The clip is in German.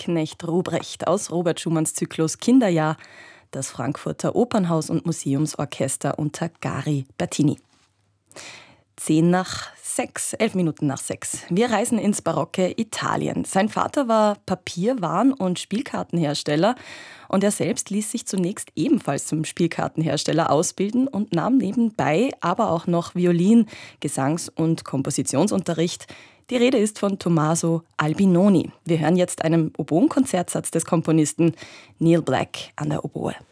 Knecht Ruprecht aus Robert Schumanns Zyklus Kinderjahr, das Frankfurter Opernhaus und Museumsorchester unter Gari Bertini. 11 Minuten nach 6. Wir reisen ins barocke Italien. Sein Vater war Papierwaren- und Spielkartenhersteller und er selbst ließ sich zunächst ebenfalls zum Spielkartenhersteller ausbilden und nahm nebenbei aber auch noch Violin-, Gesangs- und Kompositionsunterricht. Die Rede ist von Tommaso Albinoni. Wir hören jetzt einen Oboen-Konzertsatz des Komponisten Neil Black an der Oboe.